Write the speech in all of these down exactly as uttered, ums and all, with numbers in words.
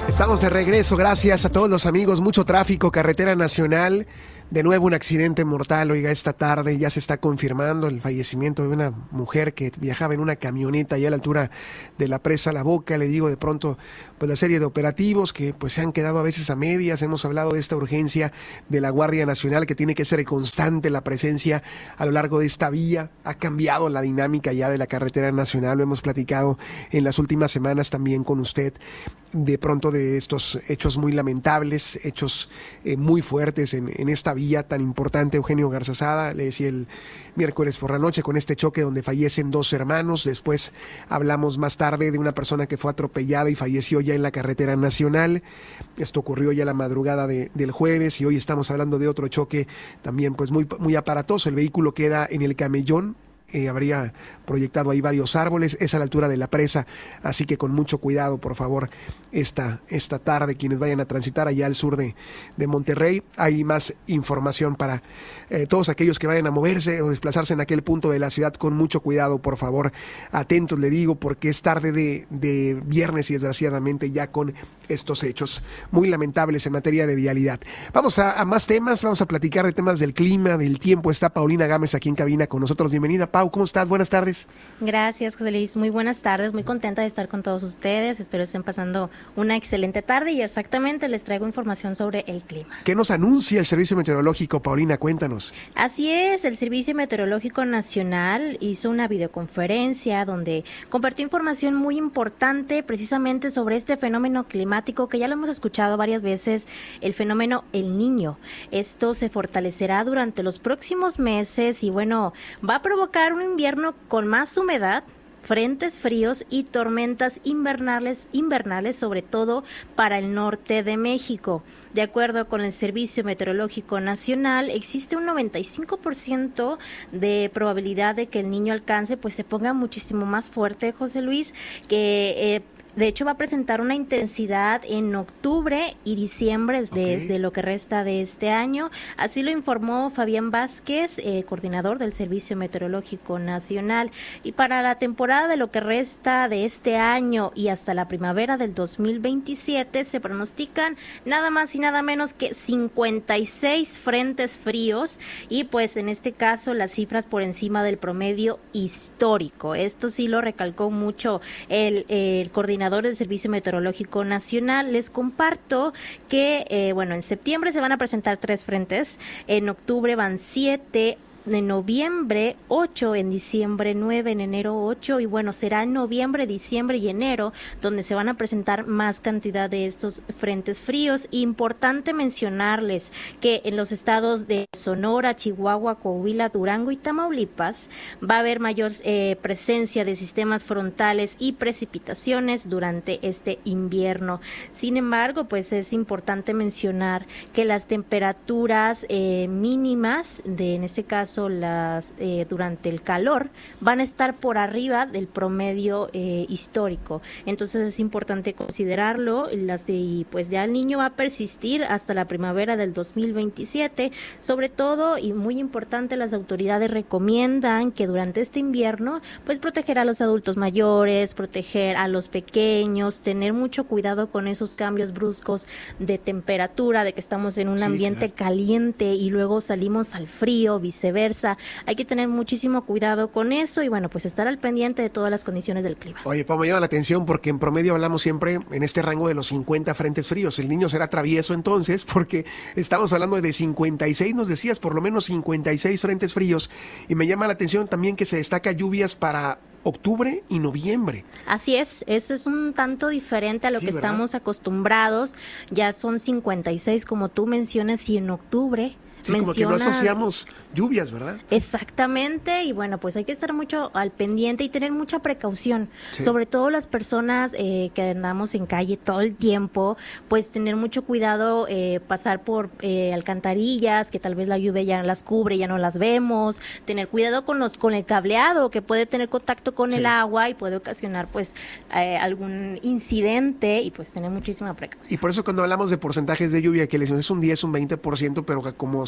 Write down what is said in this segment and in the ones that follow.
Estamos de regreso, gracias a todos los amigos, mucho tráfico, carretera nacional, de nuevo un accidente mortal, oiga, esta tarde ya se está confirmando el fallecimiento de una mujer que viajaba en una camioneta allá a la altura de la presa La Boca. Le digo, de pronto, pues la serie de operativos que pues se han quedado a veces a medias. Hemos hablado de esta urgencia de la Guardia Nacional, que tiene que ser constante la presencia a lo largo de esta vía. Ha cambiado la dinámica ya de la carretera nacional, lo hemos platicado en las últimas semanas también con usted, de pronto de estos hechos muy lamentables, hechos eh, muy fuertes en, en esta vía tan importante. Eugenio Garzazada, le decía el miércoles por la noche, con este choque donde fallecen dos hermanos. Después hablamos más tarde de una persona que fue atropellada y falleció ya en la carretera nacional. Esto ocurrió ya la madrugada de, del jueves, y hoy estamos hablando de otro choque también pues muy, muy aparatoso. El vehículo queda en el Camellón. Eh, habría proyectado ahí varios árboles, es a la altura de la presa, así que con mucho cuidado, por favor, esta, esta tarde, quienes vayan a transitar allá al sur de, de Monterrey. Hay más información para eh, todos aquellos que vayan a moverse o desplazarse en aquel punto de la ciudad. Con mucho cuidado, por favor, atentos, le digo, porque es tarde de, de viernes y desgraciadamente ya con estos hechos muy lamentables en materia de vialidad. Vamos a, a más temas, vamos a platicar de temas del clima, del tiempo. Está Paulina Gámez aquí en cabina con nosotros. Bienvenida, Pau, ¿cómo estás? Buenas tardes. Gracias, José Luis. Muy buenas tardes, muy contenta de estar con todos ustedes. Espero estén pasando una excelente tarde y exactamente les traigo información sobre el clima. ¿Qué nos anuncia el Servicio Meteorológico, Paulina? Cuéntanos. Así es, el Servicio Meteorológico Nacional hizo una videoconferencia donde compartió información muy importante precisamente sobre este fenómeno climático que ya lo hemos escuchado varias veces, el fenómeno El Niño. Esto se fortalecerá durante los próximos meses y bueno, va a provocar un invierno con más humedad, frentes fríos y tormentas invernales, invernales, sobre todo para el norte de México. De acuerdo con el Servicio Meteorológico Nacional, existe un noventa y cinco por ciento de probabilidad de que el Niño alcance, pues se ponga muchísimo más fuerte, José Luis, que eh, de hecho va a presentar una intensidad en octubre y diciembre desde okay. lo que resta de este año. Así lo informó Fabián Vázquez, eh, coordinador del Servicio Meteorológico Nacional. Y para la temporada de lo que resta de este año y hasta la primavera del dos mil veintisiete se pronostican nada más y nada menos que cincuenta y seis frentes fríos y pues en este caso las cifras por encima del promedio histórico. Esto sí lo recalcó mucho el, el coordinador del Servicio Meteorológico Nacional. Les comparto que, eh, bueno, en septiembre se van a presentar tres frentes, en octubre van siete, en noviembre ocho, en diciembre nueve, en enero ocho y bueno, será en noviembre, diciembre y enero donde se van a presentar más cantidad de estos frentes fríos. Importante mencionarles que en los estados de Sonora, Chihuahua, Coahuila, Durango y Tamaulipas va a haber mayor eh, presencia de sistemas frontales y precipitaciones durante este invierno. Sin embargo, pues es importante mencionar que las temperaturas eh, mínimas de, en este caso, las eh, durante el calor van a estar por arriba del promedio eh, histórico. Entonces es importante considerarlo. Las de, pues ya el niño va a persistir hasta la primavera del dos mil veintisiete. Sobre todo, y muy importante, las autoridades recomiendan que durante este invierno pues proteger a los adultos mayores, proteger a los pequeños, tener mucho cuidado con esos cambios bruscos de temperatura, de que estamos en un sí, ambiente claro. caliente y luego salimos al frío, viceversa. Hay que tener muchísimo cuidado con eso y bueno, pues estar al pendiente de todas las condiciones del clima. Oye, Pau, me llama la atención porque en promedio hablamos siempre en este rango de los cincuenta frentes fríos. El niño será travieso entonces porque estamos hablando de cincuenta y seis, nos decías, por lo menos cincuenta y seis frentes fríos. Y me llama la atención también que se destaca lluvias para octubre y noviembre. Así es, eso es un tanto diferente a lo sí, que ¿verdad? Estamos acostumbrados. Ya son cincuenta y seis como tú mencionas y en octubre sí, menciona... como que no asociamos lluvias, ¿verdad? Exactamente, y bueno, pues hay que estar mucho al pendiente y tener mucha precaución, sí. sobre todo las personas eh, que andamos en calle todo el tiempo, pues tener mucho cuidado, eh, pasar por eh, alcantarillas, que tal vez la lluvia ya las cubre, ya no las vemos, tener cuidado con los con el cableado, que puede tener contacto con sí. el agua y puede ocasionar pues eh, algún incidente y pues tener muchísima precaución. Y por eso cuando hablamos de porcentajes de lluvia, que les es un diez, un veinte por ciento, pero que como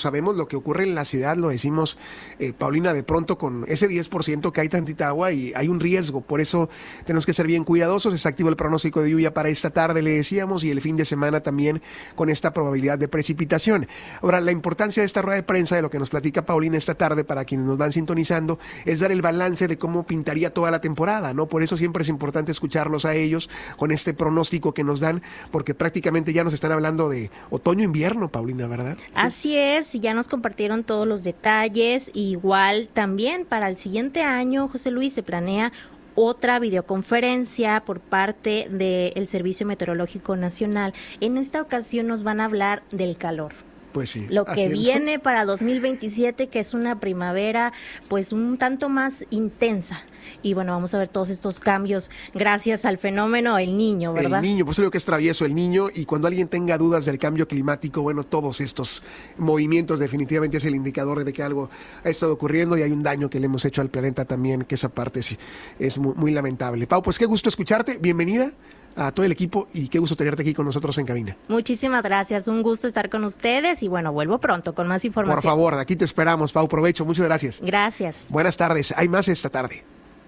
sabemos, lo que ocurre en la ciudad, lo decimos, eh, Paulina, de pronto con ese diez por ciento que hay tantita agua y hay un riesgo, por eso tenemos que ser bien cuidadosos. Está activo el pronóstico de lluvia para esta tarde, le decíamos, y el fin de semana también con esta probabilidad de precipitación. Ahora, la importancia de esta rueda de prensa, de lo que nos platica Paulina esta tarde, para quienes nos van sintonizando, es dar el balance de cómo pintaría toda la temporada, ¿no? Por eso siempre es importante escucharlos a ellos con este pronóstico que nos dan, porque prácticamente ya nos están hablando de otoño-invierno, Paulina, ¿verdad? Sí. Así es, ya nos compartieron todos los detalles. Igual también para el siguiente año, José Luis, se planea otra videoconferencia por parte del Servicio Meteorológico Nacional. En esta ocasión nos van a hablar del calor. Pues sí, lo que viene para dos mil veintisiete, que es una primavera pues un tanto más intensa. Y bueno, vamos a ver todos estos cambios gracias al fenómeno El Niño, ¿verdad? El Niño, pues creo que es travieso el Niño, y cuando alguien tenga dudas del cambio climático, bueno, todos estos movimientos definitivamente es el indicador de que algo ha estado ocurriendo y hay un daño que le hemos hecho al planeta también, que esa parte sí es muy, muy lamentable. Pau, pues qué gusto escucharte, bienvenida a todo el equipo y qué gusto tenerte aquí con nosotros en cabina. Muchísimas gracias, un gusto estar con ustedes y bueno, vuelvo pronto con más información. Por favor, aquí te esperamos, Pau, provecho, muchas gracias. Gracias. Buenas tardes, hay más esta tarde.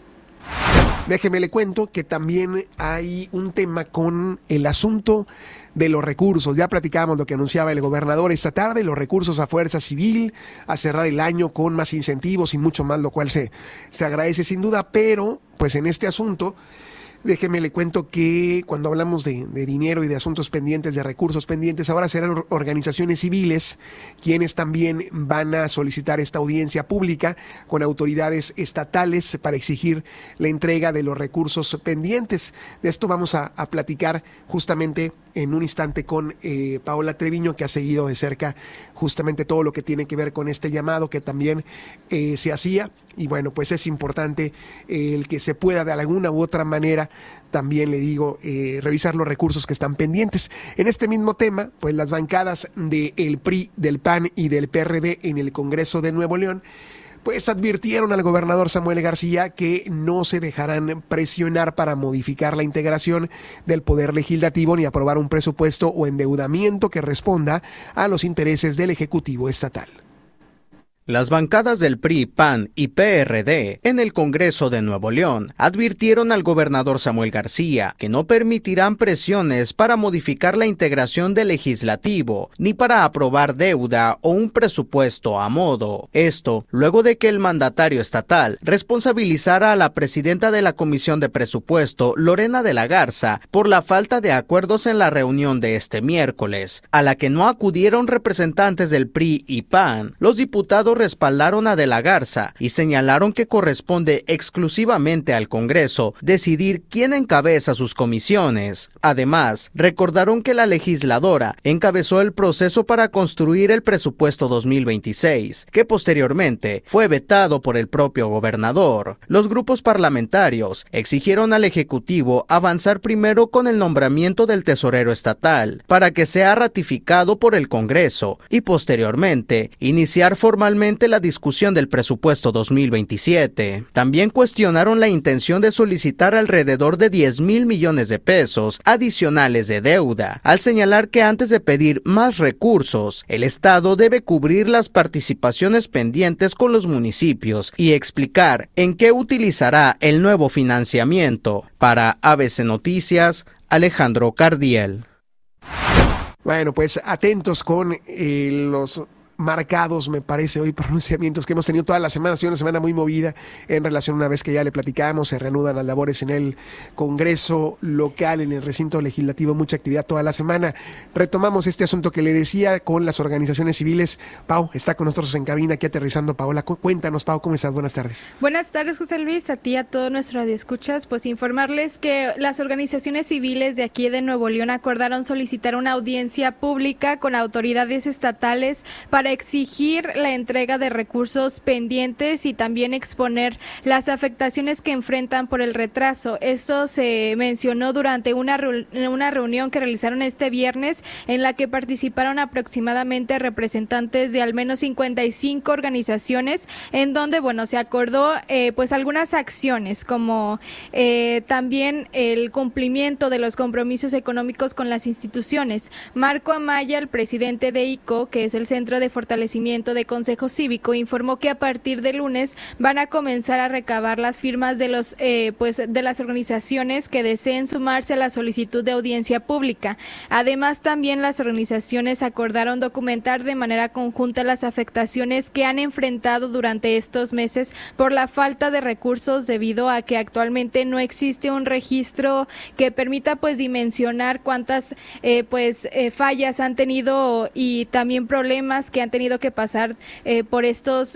Déjeme le cuento que también hay un tema con el asunto de los recursos. Ya platicábamos lo que anunciaba el gobernador esta tarde, los recursos a Fuerza Civil, a cerrar el año con más incentivos y mucho más, lo cual se, se agradece sin duda, pero pues en este asunto déjeme le cuento que cuando hablamos de, de dinero y de asuntos pendientes, de recursos pendientes, ahora serán organizaciones civiles quienes también van a solicitar esta audiencia pública con autoridades estatales para exigir la entrega de los recursos pendientes. De esto vamos a, a platicar justamente en un instante con eh, Paola Treviño, que ha seguido de cerca justamente todo lo que tiene que ver con este llamado que también eh, se hacía. Y bueno, pues es importante eh, el que se pueda de alguna u otra manera, también le digo, eh, revisar los recursos que están pendientes. En este mismo tema, pues las bancadas del P R I, del P A N y del P R D en el Congreso de Nuevo León, pues advirtieron al gobernador Samuel García que no se dejarán presionar para modificar la integración del Poder Legislativo ni aprobar un presupuesto o endeudamiento que responda a los intereses del Ejecutivo Estatal. Las bancadas del P R I, P A N y P R D en el Congreso de Nuevo León advirtieron al gobernador Samuel García que no permitirán presiones para modificar la integración del legislativo ni para aprobar deuda o un presupuesto a modo. Esto luego de que el mandatario estatal responsabilizara a la presidenta de la Comisión de Presupuesto, Lorena de la Garza, por la falta de acuerdos en la reunión de este miércoles, a la que no acudieron representantes del P R I y P A N. Los diputados respaldaron a de la Garza y señalaron que corresponde exclusivamente al Congreso decidir quién encabeza sus comisiones. Además, recordaron que la legisladora encabezó el proceso para construir el presupuesto dos mil veintiséis, que posteriormente fue vetado por el propio gobernador. Los grupos parlamentarios exigieron al Ejecutivo avanzar primero con el nombramiento del tesorero estatal para que sea ratificado por el Congreso y posteriormente iniciar formalmente la discusión del presupuesto dos mil veintisiete. También cuestionaron la intención de solicitar alrededor de diez mil millones de pesos adicionales de deuda, al señalar que antes de pedir más recursos, el Estado debe cubrir las participaciones pendientes con los municipios y explicar en qué utilizará el nuevo financiamiento. Para A B C Noticias, Alejandro Cardiel. Bueno, pues atentos con eh, los marcados, me parece, hoy pronunciamientos que hemos tenido toda la semana. Ha sido una semana muy movida en relación, una vez que ya le platicamos, se reanudan las labores en el Congreso local, en el recinto legislativo, mucha actividad toda la semana. Retomamos este asunto que le decía con las organizaciones civiles. Pau está con nosotros en cabina, aquí aterrizando. Paola, cuéntanos, Pau, ¿cómo estás? Buenas tardes. Buenas tardes, José Luis, a ti y a todos nuestros radioescuchas. Pues informarles que las organizaciones civiles de aquí de Nuevo León acordaron solicitar una audiencia pública con autoridades estatales para exigir la entrega de recursos pendientes y también exponer las afectaciones que enfrentan por el retraso. Eso se mencionó durante una, una reunión que realizaron este viernes, en la que participaron aproximadamente representantes de al menos cincuenta y cinco organizaciones, en donde, bueno, se acordó eh, pues algunas acciones, como eh, también el cumplimiento de los compromisos económicos con las instituciones. Marco Amaya, el presidente de I C O, que es el Centro de Fortalecimiento de Consejo Cívico informó que a partir de lunes van a comenzar a recabar las firmas de los eh, pues de las organizaciones que deseen sumarse a la solicitud de audiencia pública. Además, también las organizaciones acordaron documentar de manera conjunta las afectaciones que han enfrentado durante estos meses por la falta de recursos, debido a que actualmente no existe un registro que permita pues dimensionar cuántas eh, pues eh, fallas han tenido y también problemas que han tenido que pasar eh, por estos